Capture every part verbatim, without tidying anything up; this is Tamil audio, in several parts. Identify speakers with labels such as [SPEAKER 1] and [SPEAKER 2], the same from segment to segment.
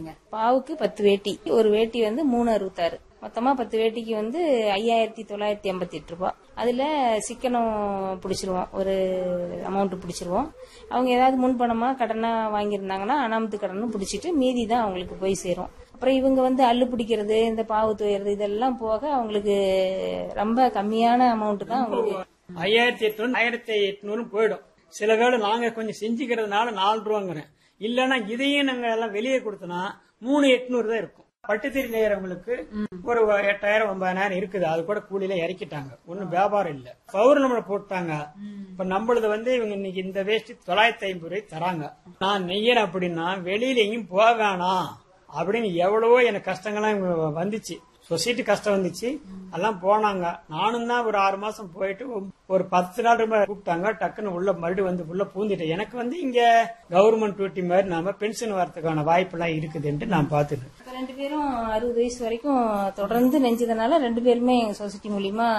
[SPEAKER 1] வேட்டிங்க?
[SPEAKER 2] பாவுக்கு பத்து வேட்டி, ஒரு வேட்டி வந்து மூணு அறுபத்தாறு, மொத்தமா பத்து வேட்டிக்கு வந்து ஐயாயிரத்தி தொள்ளாயிரத்தி எண்பத்தி எட்டு ரூபாய். அதுல சிக்கனம் பிடிச்சிருவோம், ஒரு அமௌண்ட் பிடிச்சிருவோம். அவங்க ஏதாவது முன்பணமா கடனா வாங்கியிருந்தாங்கன்னா அனாமத்து கடனும் பிடிச்சிட்டு மீதி தான் அவங்களுக்கு போய் சேரும். அப்புறம் இவங்க வந்து அள்ளு பிடிக்கிறது, இந்த பாவு துயறது இதெல்லாம் போக அவங்களுக்கு ரொம்ப கம்மியான அமௌண்ட் தான் அவங்களுக்கு.
[SPEAKER 3] ஐயாயிரத்தி எட்நூறு ஆயிரத்தி எட்நூறு போயிடும். சில வேளை நாங்க கொஞ்சம் செஞ்சுக்கிறதுனால நாலு ரூபாங்கிறேன். இல்லன்னா இதையும் நாங்க எல்லாம் வெளியே கொடுத்தோம்னா மூணு எட்நூறு தான் இருக்கும். பட்டுத்தறி நெய்யறவங்களுக்கு ஒரு எட்டாயிரம் ஒன்பதாயிரம் இருக்குது. அது கூட கூலியில இறக்கிட்டாங்க, ஒன்னும் வியாபாரம் இல்ல. பௌர்ணமி போட்டாங்க. இப்ப நம்மளது வந்து இவங்க இன்னைக்கு இந்த வேஷ்டி தொள்ளாயிரத்தி ஐம்பது ரூபாய் தராங்க. நான் நெய்யறேன் அப்படின்னா வெளியில எங்கேயும் போக வேணாம் அப்படின்னு எவ்வளவோ எனக்கு கஷ்டங்கள்லாம் வந்துச்சு. சொசைட்டி கஷ்டம் வந்துச்சு, எல்லாம் போனாங்க. நானும் தான் ஒரு ஆறு மாசம் போயிட்டு ஒரு பத்து நாள் கூப்பிட்டாங்க. டக்குன்னு உள்ள மறுபடியும் வந்து உள்ள பூந்துட்டேன். எனக்கு வந்து இங்க கவர்மெண்ட் டியூட்டி மாதிரி நாம பென்ஷன் வரதுக்கான வாய்ப்பு எல்லாம் இருக்குதுன்ட்டு நான் பாத்துட்டேன்.
[SPEAKER 2] ரெண்டு பேரும் அறுபது வயசு வரைக்கும் தொடர்ந்து நெஞ்சதுனால ரெண்டு பேருமே எங்க சொசைட்டி மூலியமா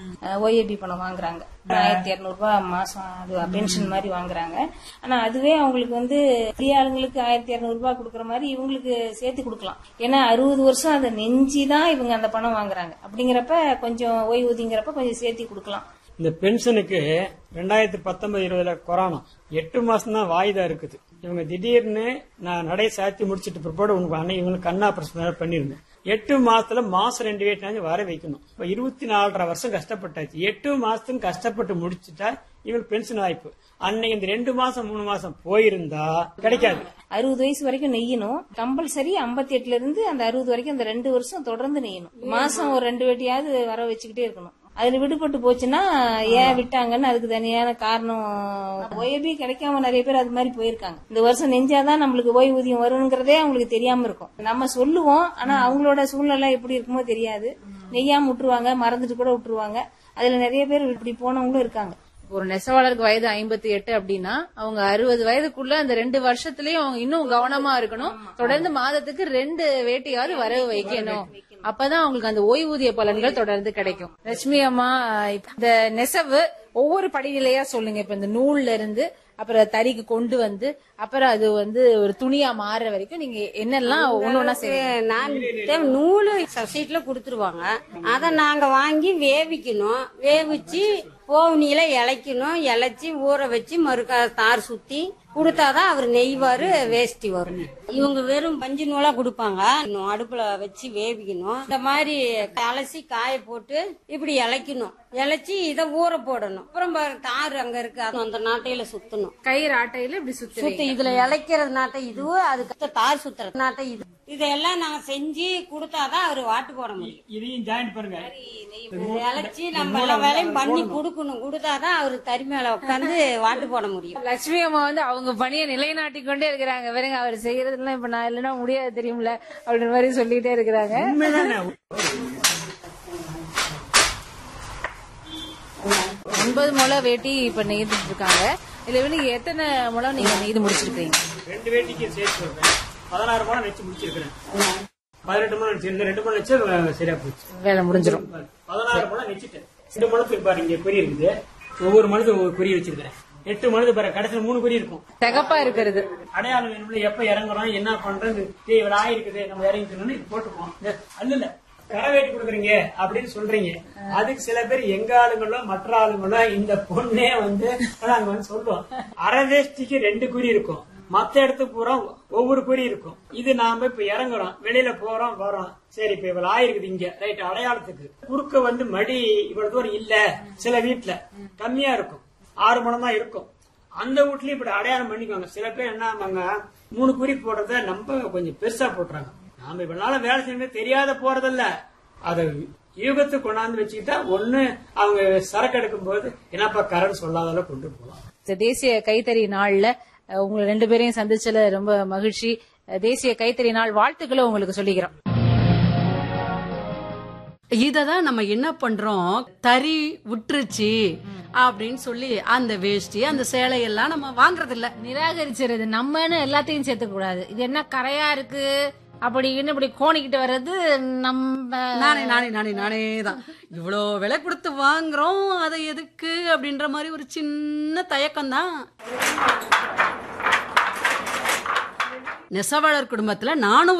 [SPEAKER 2] ஓஏபி பணம் வாங்குறாங்க. ஆயிரத்தி இருநூறு ரூபாய் மாசம் அது பென்ஷன் மாதிரி வாங்குறாங்க. ஆனா அதுவே அவங்களுக்கு வந்து பெரிய ஆளுங்களுக்கு ஆயிரத்தி இருநூறு ரூபாய் கொடுக்கற மாதிரி இவங்களுக்கு சேர்த்து கொடுக்கலாம். ஏன்னா அறுபது வருஷம் அதை நெஞ்சிதான் இவங்க அந்த பணம் வாங்குறாங்க. அப்படிங்கிறப்ப கொஞ்சம் ஓய்வூதிங்கிறப்ப கொஞ்சம் சேர்த்து கொடுக்கலாம்.
[SPEAKER 3] இந்த பென்ஷனுக்கு ரெண்டாயிரத்தி பத்தொன்பது இருபதுல கொரோனா எட்டு மாசம் தான் வாய்தா இருக்குது. இவங்க திடீர்னு நான் நடை சாத்தி முடிச்சிட்டு பிற்பாடு உனக்கு இவங்களுக்கு கண்ணா பிரச்சனை பண்ணிருந்தேன். எட்டு மாசத்துல மாசம் ரெண்டு வேட்டினாலும் வர வைக்கணும். இப்ப இருபத்தி நாலரை வருஷம் கஷ்டப்பட்டாச்சு. எட்டு மாசத்துக்கு கஷ்டப்பட்டு முடிச்சுட்டா இவங்களுக்கு பென்ஷன் வாய்ப்பு. அன்னைக்கு இந்த ரெண்டு மாசம் மூணு மாசம் போயிருந்தா கிடைக்காது.
[SPEAKER 2] அறுபது வயசு வரைக்கும் நெய்யணும் கம்பல்சரி. ஐம்பத்தி எட்டுல இருந்து அந்த அறுபது வரைக்கும் அந்த ரெண்டு வருஷம் தொடர்ந்து நெய்யணும். மாசம் ஒரு ரெண்டு வேட்டியாவது வர வச்சுக்கிட்டே இருக்கணும். அதுல விடுபட்டு போச்சுன்னா ஏன் விட்டாங்கன்னு அதுக்கு தனியான காரணம். ஓய்வு கிடைக்காம நிறைய பேர் அது மாதிரி போயிருக்காங்க. இந்த வருஷம் நெஞ்சாதான் நம்மளுக்கு ஓய்வூதியம் வருங்கிறதே அவங்களுக்கு தெரியாம இருக்கும். நம்ம சொல்லுவோம், ஆனா அவங்களோட சூழ்நிலை எப்படி இருக்குமோ தெரியாது. நெய்யாம விட்டுருவாங்க, மறந்துட்டு கூட விட்டுருவாங்க. அதுல நிறைய பேர் இப்படி போனவங்களும் இருக்காங்க.
[SPEAKER 1] ஒரு நெசவாளருக்கு வயது ஐம்பத்தி எட்டு அப்படின்னா அவங்க அறுபது வயதுக்குள்ள அந்த ரெண்டு வருஷத்துலயும் அவங்க இன்னும் கவனமா இருக்கணும். தொடர்ந்து மாதத்துக்கு ரெண்டு வேட்டியாவது வரவு வைக்கணும். அப்பதான் அவங்களுக்கு அந்த ஓய்வூதிய பலன்கள் தொடர்ந்து கிடைக்கும். லட்சுமி அம்மா, இந்த நெசவு ஒவ்வொரு படிநிலையா சொல்லுங்க. இப்ப இந்த நூல்ல இருந்து அப்புறம் தறிக்கு கொண்டு வந்து அப்புறம் அது வந்து ஒரு துணியா மாறுற வரைக்கும் நீங்க என்னெல்லாம் ஒன்னொன்னா செய்வீங்க?
[SPEAKER 4] நூலு சொசைட்டில குடுத்துருவாங்க. அதை நாங்க வாங்கி வேவிக்கணும். வேவிச்சு போவனியில இழைக்கணும். இழைச்சி ஊற வச்சு மறுக்கா தார் சுத்தி கொடுத்தாதான் அவர் நெய்வாரு, வேஷ்டி வரும். இவங்க வெறும் பஞ்சு நூலா கொடுப்பாங்க. அடுப்புல வச்சு வேவிக்கணும். இந்த மாதிரி அலசி காய போட்டு இப்படி இழைக்கணும். இழைச்சி இதை ஊற போடணும். அப்புறம் தார் அங்க இருக்கு, அந்த நாட்டையில சுத்தணும்.
[SPEAKER 1] கயிறு ஆட்டையில இப்படி சுத்தி
[SPEAKER 4] சுத்தி இதுல இழைக்கிறது நாட்டை இதுவும், அதுக்கு தார் சுத்துறது நாட்டை இது. இதெல்லாம் நாங்க செஞ்சு கொடுத்தாதான் அவரு வாட்டு போட முடியும்.
[SPEAKER 3] இதையும் ஜாயின் பண்ணுங்க.
[SPEAKER 4] இழைச்சி நம்ம எல்லா வேலையும் பண்ணி கொடுக்கணும். கொடுத்தாதான் அவரு தறி மேல உட்காந்து வாட்டு போட முடியும்.
[SPEAKER 1] லட்சுமி அம்மா வந்து அவங்க பணியை நிலைநாட்டி கொண்டே இருக்கிறாங்க. வேறங்க அவர் செய்யறதுலாம் இப்ப நான் இல்லைன்னா முடியாது தெரியும்ல அப்படின்ற மாதிரி சொல்லிட்டே இருக்கிறாங்க. ஒன்பது முளை வேட்டி இப்ப நெய்துட்டு இருக்காங்க. இதுல வந்து எத்தனை முளை நீங்க நெய்து முடிச்சிருக்கீங்க?
[SPEAKER 3] ரெண்டு வேட்டிக்கு சேர்த்து பதினாறு முளை நெச்சு முடிச்சிருக்கிறேன். பதினெட்டு முளை நெச்சு ரெண்டு முளை நெச்சு சரியா போச்சு, வேலை முடிஞ்சிடும். பதினாறு முளை நெச்சிட்டேன். ரெண்டு முளத்துக்கு பாரு இங்க குறி இருக்குது. ஒவ்வொரு மனது ஒவ்வொரு குறி வச்சிருக்கிறேன். எட்டு மனது பாரு கடைசியில் மூணு குறி இருக்கும்.
[SPEAKER 1] தகப்பா இருக்கிறது
[SPEAKER 3] அடையாளம் வேணும்ல, எப்ப இறங்குறோம் என்ன பண்றது, இவ்வளவு ஆயிருக்குது நம்ம இறங்கிக்கணும்னு இது போட்டுப்போம். அல்ல இல்ல கரை வேட்டி கொடுக்குறீங்க அப்படின்னு சொல்றீங்க. அதுக்கு சில பேர் எங்க ஆளுங்களும் மற்ற ஆளுங்களும் இந்த பொண்ணே வந்து நாங்க வந்து சொல்றோம். அரை வேஷ்டிக்கு ரெண்டு குறி இருக்கும், மத்த இடத்துக்கு பூரா ஒவ்வொரு குறி இருக்கும். இது நாம இப்ப இறங்குறோம், வெளியில போறோம் வரோம். சரி இப்ப இவ்வளவு ஆயிருக்குது இங்க ரைட் அடையாளத்துக்கு. குறுக்க வந்து மடி இவ்வளவு தூரம் இல்ல, சில வீட்டுல கம்மியா இருக்கும், ஆறு மணம் தான் இருக்கும். அந்த வீட்லயும் இப்படி அடையாளம் பண்ணிக்குவாங்க. சில பேர் என்ன ஆமாங்க மூணு குறி போடுறத நம்ம கொஞ்சம் பெருசா போட்டுறாங்க. நாம இவ்வளவு வேலை செய்யணும் தெரியாத போறதில்ல, அதை யூகத்தை கொண்டாந்து வச்சுக்கிட்டா ஒண்ணு அவங்க சரக்கு எடுக்கும் போது என்னப்பா கரண்ட் சொல்லாதால கொண்டு போகலாம்.
[SPEAKER 1] தேசிய கைத்தறி நாள்ல உங்களை ரெண்டு பேரையும் சந்திச்சல ரொம்ப மகிழ்ச்சி. தேசிய கைத்தறி நாள் வாழ்த்துக்களை உங்களுக்கு சொல்லிக்கிறோம்.
[SPEAKER 5] இததான் நம்ம என்ன பண்றோம், தறி விட்டுருச்சு அப்படின்னு சொல்லி அந்த வேஷ்டி அந்த சேலையெல்லாம் நம்ம வாங்குறது இல்ல,
[SPEAKER 1] நிராகரிச்சிருது. நம்மன்னு எல்லாத்தையும் சேர்த்துக்க கூடாது. இது என்ன கரையா இருக்கு அப்படின்னு இப்படி கோணிக்கிட்டு வர்றது நம்ம
[SPEAKER 5] நானே நானே நானே நானே தான். இவ்வளோ விலை கொடுத்து வாங்குறோம், அதை எதுக்கு அப்படின்ற மாதிரி ஒரு சின்ன தயக்கம் தான். நெசவாளர் குடும்பத்துல நானும்